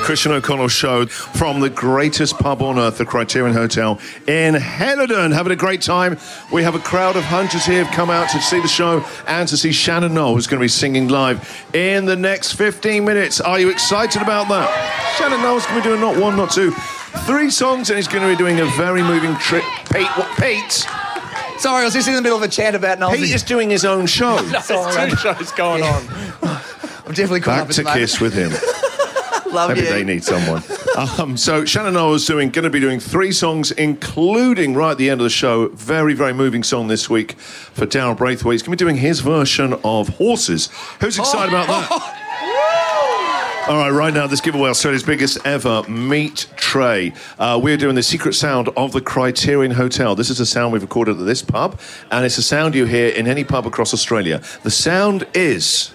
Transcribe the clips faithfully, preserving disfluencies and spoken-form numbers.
Christian O'Connell Show from the greatest pub on earth, the Criterion Hotel in Helidon. Having a great time. We have a crowd of hunters here who've come out to see the show and to see Shannon Noll, who's going to be singing live in the next fifteen minutes. Are you excited about that? Shannon Noll's going to be doing not one, not two, three songs, and he's going to be doing a very moving trip. Pete, what, Pete? Sorry, I was just in the middle of a chant about Noel. Pete is doing his own show. No, sorry. Two shows going Yeah. on. I'm definitely caught Back up to Kiss with him. Love Maybe you. they need someone. Um, so Shannon Noll is doing, going to be doing three songs, including right at the end of the show, very, very moving song this week for Darryl Braithwaite. He's going to be doing his version of Horses. Who's excited about that? All right, right now, this giveaway, Australia's biggest ever meat tray. Uh, we're doing the secret sound of the Criterion Hotel. This is a sound we've recorded at this pub, and it's a sound you hear in any pub across Australia. The sound is...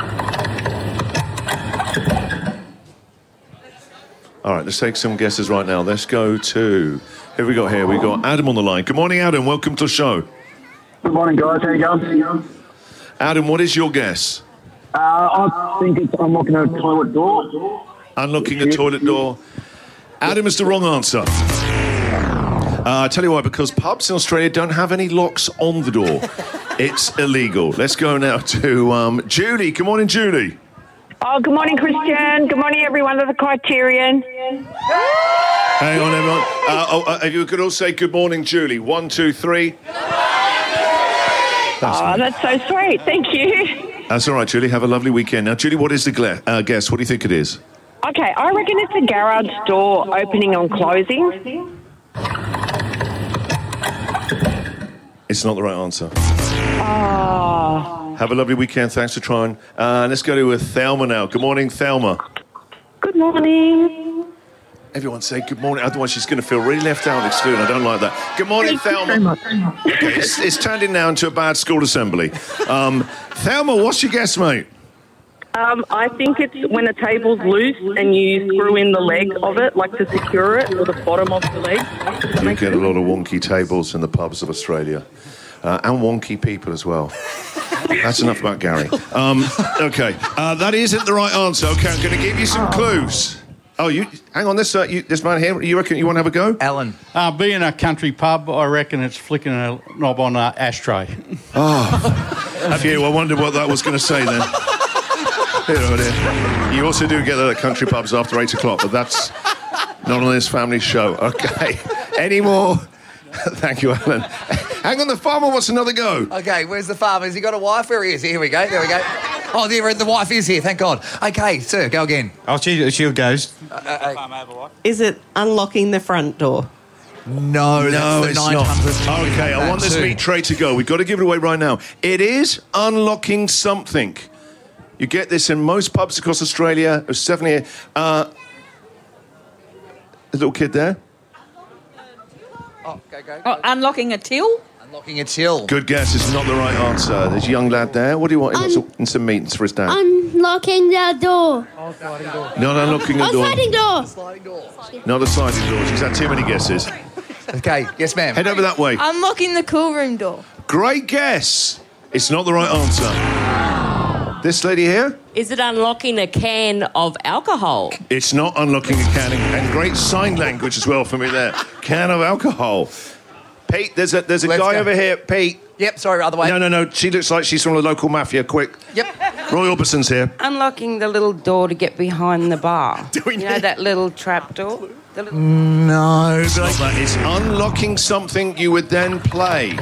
All right, let's take some guesses right now. Let's go to... Who have we got here? We've got Adam on the line. Good morning, Adam. Welcome to the show. Good morning, guys. How you going? Adam, what is your guess? Uh, I think it's unlocking a toilet door. Unlocking a toilet door. Adam is the wrong answer. Uh, I tell you why, because pubs in Australia don't have any locks on the door. It's illegal. Let's go now to um, Julie. Good morning, Julie. Oh, good morning, Christian. Good morning, everyone of the Criterion. Hang on, everyone. Uh, oh, uh, if you could all say good morning, Julie. One, two, three. That's Oh, that's so sweet. Thank you. That's all right, Julie. Have a lovely weekend. Now, Julie, what is the gle- uh, guess? What do you think it is? Okay, I reckon it's a garage door opening and closing. It's not the right answer. Oh. Have a lovely weekend. Thanks for trying. Uh, let's go to uh, Thelma now. Good morning, Thelma. Good morning. Everyone say good morning. Otherwise, she's going to feel really left out of the student. I don't like that. Good morning, Thank Thelma. you so much. Okay, it's, it's turned in now into a bad school assembly. Um, Thelma, what's your guess, mate? Um, I think it's when a table's loose and you screw in the leg of it, like to secure it, or the bottom of the leg. Does that You make get a sense? lot of wonky tables in the pubs of Australia. Uh, and wonky people as well. That's enough about Gary. Um, okay, uh, that isn't the right answer. Okay, I'm going to give you some clues. Oh, you hang on. This uh, you, this man here. You reckon you want to have a go? Alan. Uh, being a country pub, I reckon it's flicking a knob on an ashtray. Oh, phew! I wondered what that was going to say then. Here, oh dear. You also do get that at country pubs after eight o'clock, but that's not on this family show. Okay. Any more? Thank you, Alan. Hang on, the farmer wants another go. Okay, where's the farmer? Has he got a wife? Where he is? Here we go. There we go. Oh, there, the wife is here. Thank God. Okay, sir, go again. Oh, she, she goes. Uh, uh, Is it unlocking the front door? no, No, that's it's the not. nine hundred. Okay, I want this too. meat tray to go. We've got to give it away right now. It is unlocking something. You get this in most pubs across Australia. There's seven here. Uh, a little kid there. Oh, go, go. Oh, unlocking a till? Unlocking a till. Good guess. It's not the right answer. There's a young lad there. What do you want? He wants Un- some, some meat for his dad. Unlocking the door. Not unlocking a Oh, door. sliding door. Sliding door. Not a sliding door. She's had too many guesses. Okay, yes, ma'am. Head over that way. Unlocking the cool room door. Great guess. It's not the right answer. This lady here? Is it unlocking a can of alcohol? It's not unlocking a can. And great sign language as well for me there. Can of alcohol. Pete, there's a there's a Let's guy go. over here. Pete. Yep, sorry, other way. No, no, no. She looks like she's from the local mafia. Quick. Yep. Roy Orbison's here. Unlocking the little door to get behind the bar. Do we you know need- that little trap door? The little... No. It's not that. It's unlocking something you would then play.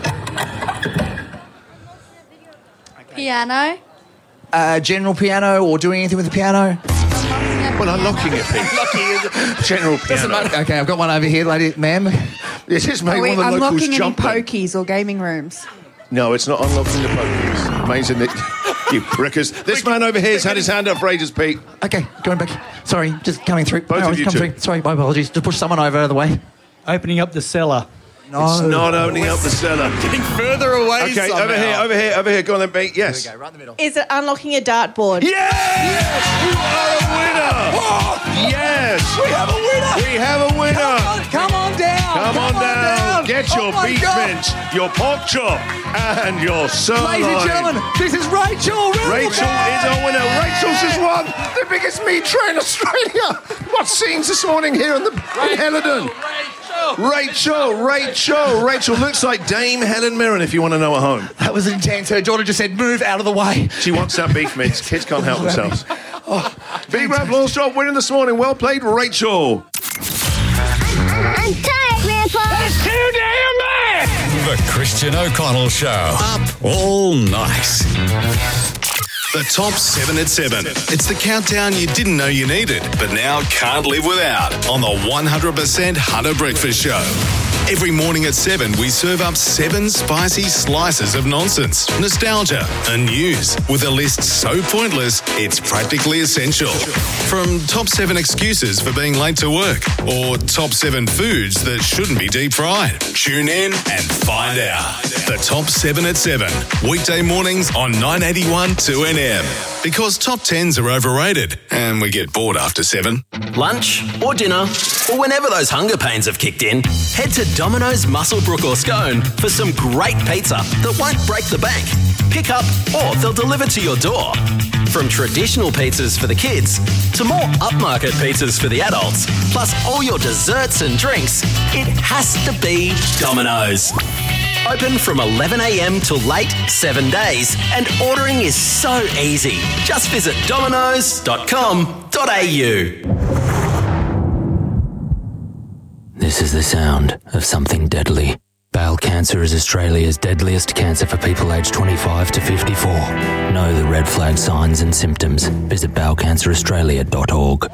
Piano. Uh, general piano or doing anything with the piano? Well, unlocking it, Pete. General Doesn't piano. matter. Okay, I've got one over here, lady, ma'am. This is made Are we one of the locals unlocking any jump. then. pokies or gaming rooms? No, it's not unlocking the pokies. Amazing that you prickers. This man over here has had his hand up for ages, Pete. Okay, going back. Sorry, just coming through. Both no, of you come two. through. Sorry, my apologies. Just push someone over the way. Opening up the cellar. No. It's not opening up the cellar. Getting further away Okay, over here, over here, over here. Go on then, Pete. Yes. There we go, right in the middle. Is it unlocking a dartboard? Yes! You are a winner! Yes! We have a winner! We have a winner! Come on down! Come on down. Get your your my beef God. mince, your pork chop, and your sirloin. Ladies and gentlemen, this is Rachel. Rachel is our winner. Rachel's just won the biggest meat tray in Australia. What scenes this morning here in the in Helidon? Rachel, Rachel, Rachel looks like Dame Helen Mirren if you want to know her home. That was intense. Her daughter just said, move out of the way. She wants that beef mince. Kids can't help themselves. Oh, Big Rap Lawnstrop winning this morning. Well played, Rachel. I'm tired, Grandpa. That's too damn bad! The Christian O'Connell Show. Up all night. The Top seven at seven. It's the countdown you didn't know you needed, but now can't live without on the one hundred percent Hunter Breakfast Show. Every morning at seven, we serve up seven spicy slices of nonsense, nostalgia, and news with a list so pointless, it's practically essential. From top seven excuses for being late to work, or top seven foods that shouldn't be deep fried. Tune in and find out. The Top seven at seven. Weekday mornings on nine eighty-one two N M. Because top tens are overrated, and we get bored after seven. Lunch or dinner, or whenever those hunger pains have kicked in, head to Domino's Musselbrook or Scone for some great pizza that won't break the bank. Pick up or they'll deliver to your door. From traditional pizzas for the kids to more upmarket pizzas for the adults, plus all your desserts and drinks, it has to be Domino's. Open from eleven a m till late, seven days, and ordering is so easy. Just visit dominoes dot com dot a u. This is the sound of something deadly. Bowel cancer is Australia's deadliest cancer for people aged twenty-five to fifty-four. Know the red flag signs and symptoms. Visit bowel cancer australia dot org.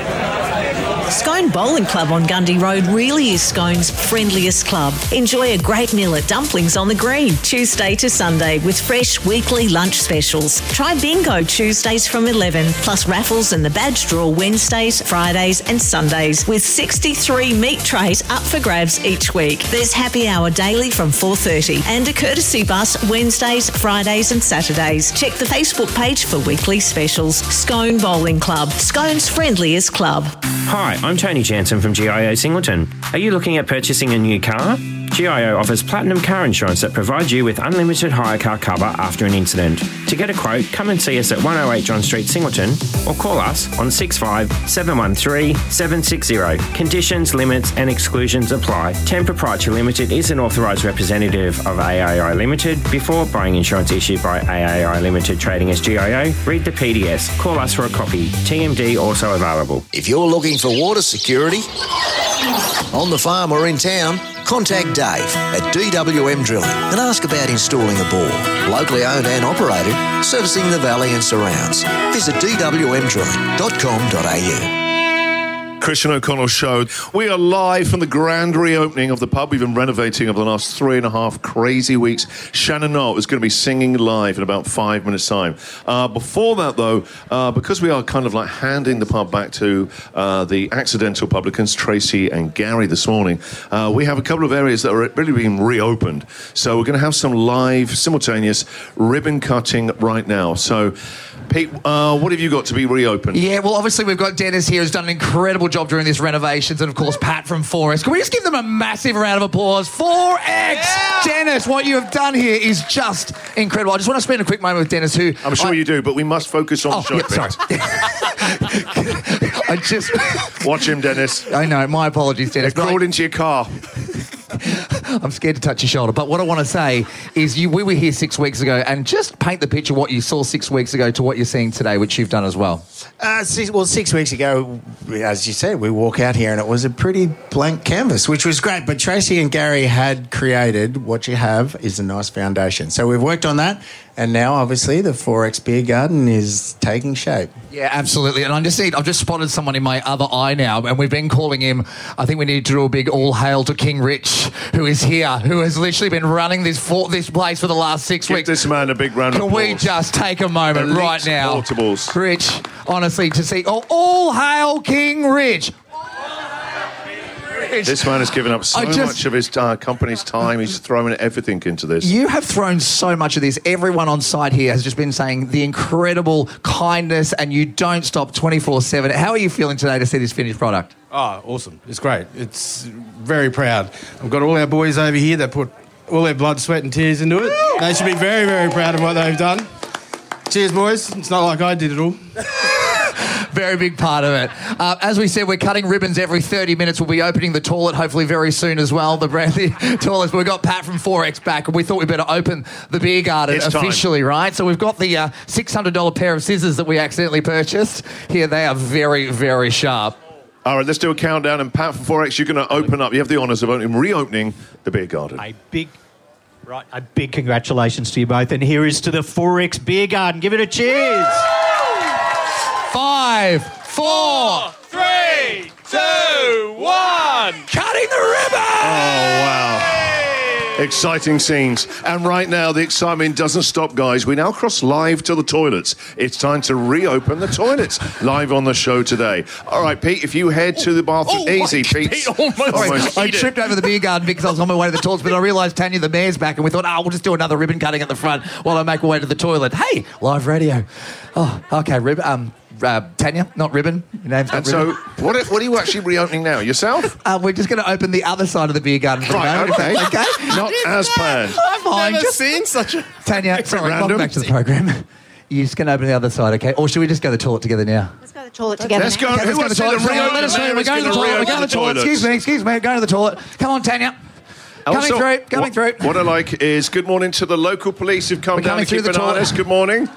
Scone Bowling Club on Gundy Road really is Scone's friendliest club. Enjoy a great meal at Dumplings on the Green, Tuesday to Sunday, with fresh weekly lunch specials. Try bingo Tuesdays from eleven, plus raffles and the badge draw Wednesdays, Fridays and Sundays, with sixty-three meat trays up for grabs each week. There's happy hour daily from four thirty and a courtesy bus Wednesdays, Fridays and Saturdays. Check the Facebook page for weekly specials. Scone Bowling Club, Scone's friendliest club. Hi, I'm Tony Jansen from G I O Singleton. Are you looking at purchasing a new car? G I O offers platinum car insurance that provides you with unlimited hire car cover after an incident. To get a quote, come and see us at one oh eight John Street, Singleton, or call us on six five seven one three seven six zero. Conditions, limits and exclusions apply. Ten Proprietary Limited is an authorised representative of A A I Limited. Before buying insurance issued by A A I Limited trading as G I O, read the P D S. Call us for a copy. T M D also available. If you're looking for water security on the farm or in town, contact Dave at D W M Drilling and ask about installing a bore. Locally owned and operated, servicing the valley and surrounds. Visit d w m drilling dot com dot a u. Christian O'Connell Show. We are live from the grand reopening of the pub we've been renovating over the last three and a half crazy weeks. Shannon Knoll is going to be singing live in about five minutes' time. Uh, before that, though, uh, because we are kind of like handing the pub back to uh, the accidental publicans, Tracy and Gary, this morning, uh, we have a couple of areas that are really being reopened. So we're going to have some live, simultaneous ribbon cutting right now. So, Pete, uh, what have you got to be reopened? Yeah, well, obviously we've got Dennis here who's done an incredible job during this renovations, and of course Pat from four X. Can we just give them a massive round of applause? four X! Yeah! Dennis, what you have done here is just incredible. I just want to spend a quick moment with Dennis, who... I'm sure I, you do, but we must focus on oh, the show. Yeah, sorry. I just... Watch him, Dennis. I know, my apologies, Dennis. They've crawled into your car. I'm scared to touch your shoulder. But what I want to say is you, we were here six weeks ago, and just paint the picture what you saw six weeks ago to what you're seeing today, which you've done as well. Uh, six, well, six weeks ago, as you said, we walk out here and it was a pretty blank canvas, which was great. But Tracy and Gary had created what you have is a nice foundation. So we've worked on that. And now, obviously, the four X Beer Garden is taking shape. Yeah, absolutely. And I just need, I've just spotted someone in my other eye now, and we've been calling him, I think we need to do a big all hail to King Rich, who is here, who has literally been running this for, this place for the last six Give weeks. this man a big round of Can applause. we just take a moment Elite right now? Portables. Rich, honestly, to see, oh, all hail King Rich. This man has given up so I just- much of his uh, company's time. He's throwing everything into this. You have thrown so much of this. Everyone on site here has just been saying the incredible kindness, and you don't stop twenty-four seven. How are you feeling today to see this finished product? Oh, awesome. It's great. It's very proud. I've got all our boys over here that put all their blood, sweat and tears into it. They should be very, very proud of what they've done. Cheers, boys. It's not like I did it all. Very big part of it. Uh, as we said, we're cutting ribbons every thirty minutes. We'll be opening the toilet hopefully very soon as well, the Brantley toilets. But we've got Pat from four X back, and we thought we'd better open the beer garden It's time. officially, right? So we've got the uh, six hundred dollars pair of scissors that we accidentally purchased. Here, they are very, very sharp. All right, let's do a countdown. And Pat from four X, you're going to open up. You have the honours of opening, reopening the beer garden. A big, right, a big congratulations to you both. And here is to the four X Beer Garden. Give it a cheers. Five, four, three, two, one. Cutting the ribbon! Oh, wow. Exciting scenes. And right now, the excitement doesn't stop, guys. We now cross live to the toilets. It's time to reopen the toilets. Live on the show today. All right, Pete, if you head to the bathroom. Oh, Easy, Pete. Pete. Almost. Almost. I tripped over the beer garden because I was on my way to the toilets, but I realised Tanya, the mayor's back, and we thought, oh, we'll just do another ribbon cutting at the front while I make my way to the toilet. Hey, live radio. Oh, okay, ribbon. Um, Uh, Tanya, not ribbon. Your name's not And ribbon. so, what are, what are you actually reopening now? Yourself? Uh, we're just going to open the other side of the beer garden. For the Right, moment, okay. if that's okay. Not as planned. I'm fine. Never Just seen such a... Tanya, sorry, random. welcome back to the program. You're just going to open the other side, okay? Or should we just go to the toilet together now? Let's go to the toilet together. Let's now. go. Okay, Who let's go to wants the to toilet. reopen Let us the know. We're mayor's going to the gonna toilet. We're reopen going to the the toilet. toilets. Excuse me, excuse me. Going to the toilet. Come on, Tanya. Coming Also, through, coming what, through. What I like is good morning to the local police who've come We're down coming to keep through an the eye on toilet. us. Good morning.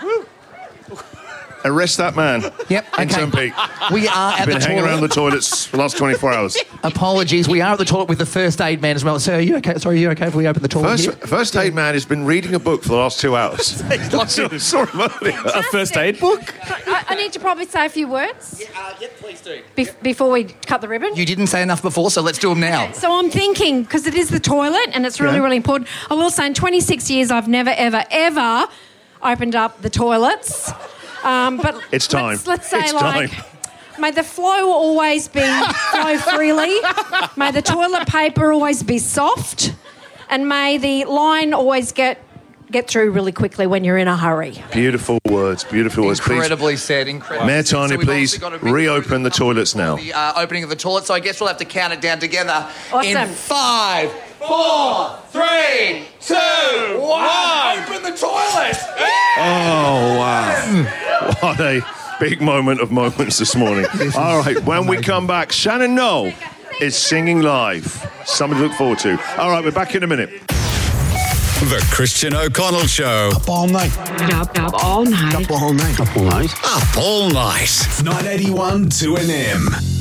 Arrest that man. Yep, okay. Intern Pete. We are at Been the hanging toilet. around the toilets for the last twenty-four hours. Apologies. We are at the toilet with the first aid man as well. Sir, are you okay? Sorry, are you okay if we open the toilet First, here? first aid man has been reading a book for the last two hours. Saw him earlier. A first aid book? I, I need to probably say a few words Yeah, uh, yeah, please do. be- before we cut the ribbon. You didn't say enough before, so let's do them now. So I'm thinking, because it is the toilet and it's really, Yeah. really important. I will say in twenty-six years I've never, ever, ever opened up the toilets. Um, but It's time. Let's, let's say It's like, time. may the flow always be flow freely. May the toilet paper always be soft, and may the line always get get through really quickly when you're in a hurry. Beautiful words, beautiful words. Please, Incredibly said, incredibly Mayor said. Tiny, So we've please obviously got a big reopen the toilets now. The uh, opening of the toilet, so I guess we'll have to count it down together. Awesome. In five, four, three, two, one. Open the toilet! Oh, wow. What a big moment of moments this morning. All right, when we come back, Shannon Knoll is singing live. Something to look forward to. All right, we're back in a minute. The Christian O'Connell Show. Up all night. Up, up all night. Up all night. Up all night. Up all night. nine eighty-one two N M.